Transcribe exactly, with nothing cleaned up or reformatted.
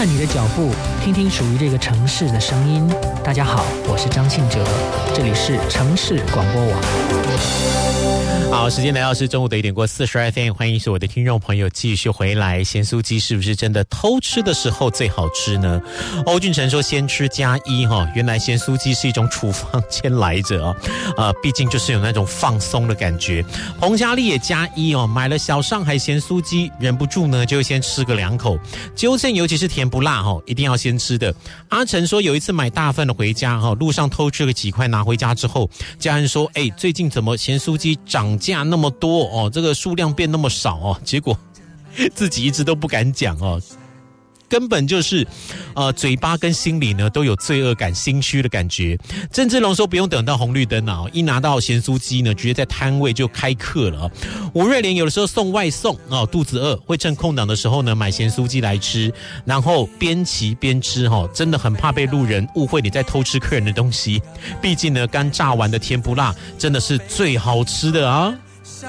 慢你的脚步，听听属于这个城市的声音。大家好，我是张信哲，这里是城市广播网。 好，时间来到是中午的一点过四十二分，欢迎所有的听众朋友继续回来。咸酥鸡是不是真的偷吃的时候最好吃呢？欧俊成说先吃加一哈，原来咸酥鸡是一种处方签来着啊，呃，毕竟就是有那种放松的感觉。洪嘉丽也加一哦，买了小上海咸酥鸡，忍不住呢就会先吃个两口，纠正尤其是甜不辣哈，一定要先吃的。阿成说有一次买大份的回家哈，路上偷吃了几块拿回家之后，家人说哎，最近怎么咸酥鸡涨价那么多哦，这个数量变那么少哦，结果自己一直都不敢讲哦，根本就是呃嘴巴跟心里呢都有罪恶感、心虚的感觉。郑志龙说不用等到红绿灯啊，一拿到咸酥鸡呢，直接在摊位就开课了。吴瑞莲有的时候送外送哦，肚子饿会趁空档的时候呢买咸酥鸡来吃，然后边骑边吃哈、哦，真的很怕被路人误会你在偷吃客人的东西。毕竟呢，刚炸完的甜不辣真的是最好吃的啊。